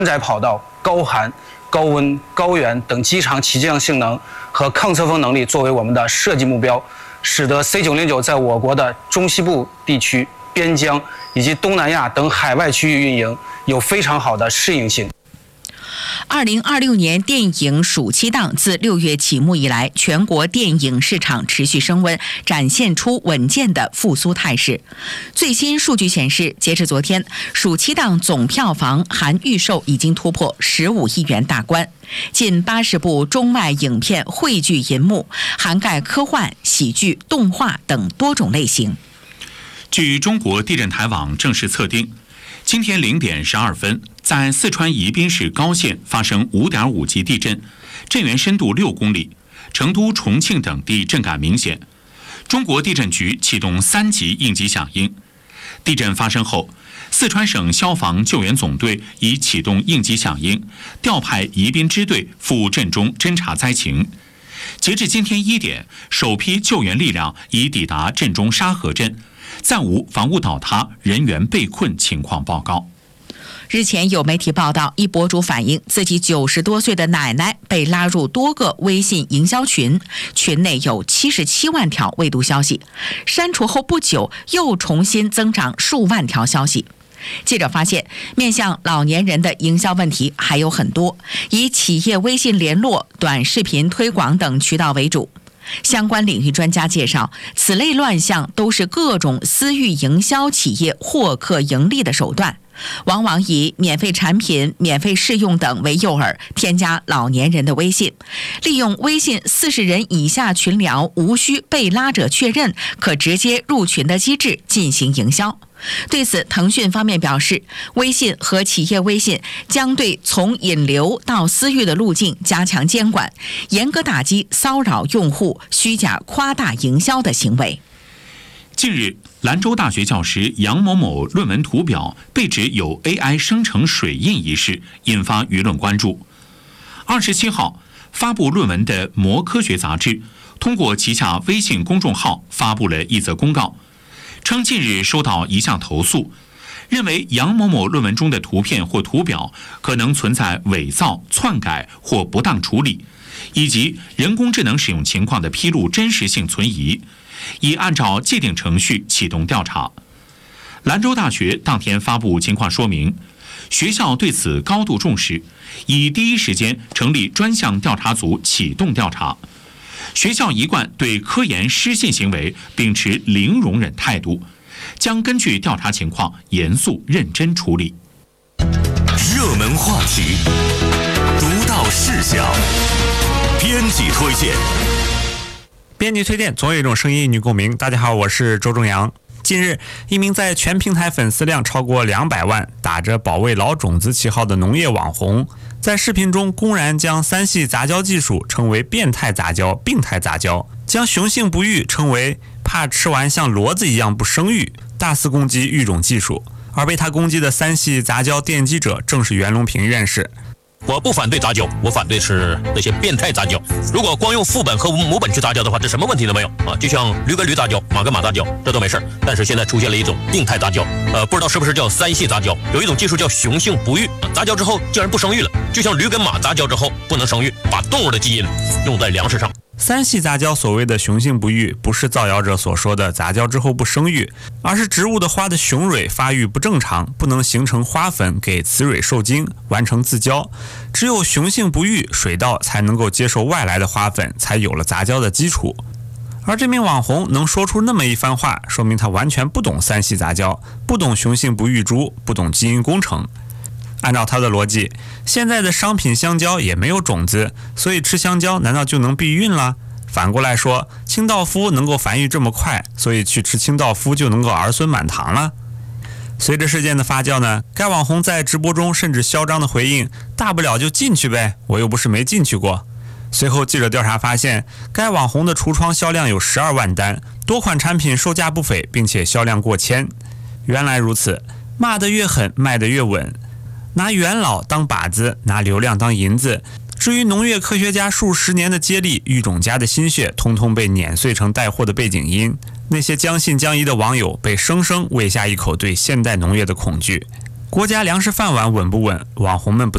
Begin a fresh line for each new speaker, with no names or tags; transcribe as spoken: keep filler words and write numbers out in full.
载跑道、高寒、高温、高原等机场起降性能和抗侧风能力作为我们的设计目标，使得 C 九零九在我国的中西部地区、边疆以及东南亚等海外区域运营有非常好的适应性。
二零二六年电影暑期档自六月启幕以来，全国电影市场持续升温，展现出稳健的复苏态势。最新数据显示，截至昨天，暑期档总票房含预售已经突破十五亿元大关，近八十部中外影片汇聚银幕，涵盖科幻、喜剧、动画等多种类型。
据中国地震台网正式测定，今天零点十二分，在四川宜宾市高县发生 五点五 级地震，震源深度六公里，成都、重庆等地震感明显。中国地震局启动三级应急响应。地震发生后，四川省消防救援总队已启动应急响应，调派宜宾支队赴震中侦察灾情。截至今天一点，首批救援力量已抵达震中沙河镇，暂无房屋倒塌、人员被困情况报告。
日前有媒体报道，一博主反映自己九十多岁的奶奶被拉入多个微信营销群，群内有七十七万条未读消息，删除后不久又重新增长数万条消息。记者发现，面向老年人的营销问题还有很多，以企业微信联络、短视频推广等渠道为主。相关领域专家介绍，此类乱象都是各种私域营销企业获客盈利的手段，往往以免费产品、免费试用等为诱饵，添加老年人的微信，利用微信四十人以下群聊无需被拉者确认，可直接入群的机制进行营销。对此，腾讯方面表示，微信和企业微信将对从引流到私域的路径加强监管，严格打击骚扰用户、虚假夸大营销的行为。
近日，兰州大学教师杨某某论文图表被指有 A I 生成水印一事，引发舆论关注。二十七号，发布论文的《魔科学》杂志通过旗下微信公众号发布了一则公告，称近日收到一项投诉，认为杨某某论文中的图片或图表可能存在伪造、篡改或不当处理，以及人工智能使用情况的披露真实性存疑，已按照既定程序启动调查。兰州大学当天发布情况说明，学校对此高度重视，已第一时间成立专项调查组启动调查。学校一贯对科研失信行为秉持零容忍态度，将根据调查情况严肃认真处理。
热门话题，独到视角，编辑推荐。
编辑推荐，总有一种声音与你共鸣。大家好，我是周正阳。近日，一名在全平台粉丝量超过两百万、打着保卫老种子旗号的农业网红，在视频中公然将三系杂交技术称为变态杂交、病态杂交，将雄性不育称为怕吃完像骡子一样不生育，大肆攻击育种技术。而被他攻击的三系杂交奠基者正是袁隆平院士。
我不反对杂交，我反对是那些变态杂交。如果光用父本和母本去杂交的话，这什么问题都没有啊，就像驴跟驴杂交，马跟马杂交，这都没事。但是现在出现了一种病态杂交，呃，不知道是不是叫三系杂交，有一种技术叫雄性不育，杂交之后竟然不生育了，就像驴跟马杂交之后不能生育，把动物的基因用在粮食上。
三系杂交所谓的雄性不育，不是造谣者所说的杂交之后不生育，而是植物的花的雄蕊发育不正常，不能形成花粉给雌蕊受精，完成自交。只有雄性不育，水稻才能够接受外来的花粉，才有了杂交的基础。而这名网红能说出那么一番话，说明他完全不懂三系杂交，不懂雄性不育株，不懂基因工程。按照他的逻辑，现在的商品香蕉也没有种子，所以吃香蕉难道就能避孕了？反过来说，清道夫能够繁育这么快，所以去吃清道夫就能够儿孙满堂了。随着事件的发酵呢，该网红在直播中甚至嚣张的回应，大不了就进去呗，我又不是没进去过。随后记者调查发现，该网红的橱窗销量有十二万单，多款产品售价不菲，并且销量过千。原来如此，骂得越狠，卖得越稳。拿元老当靶子，拿流量当银子。至于农业科学家数十年的接力，育种家的心血，通通被碾碎成带货的背景音。那些将信将疑的网友被生生喂下一口对现代农业的恐惧。国家粮食饭碗稳不稳，网红们不